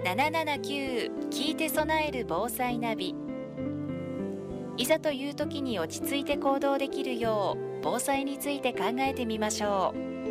779聞いて備える防災ナビ。いざという時に落ち着いて行動できるよう防災について考えてみましょう。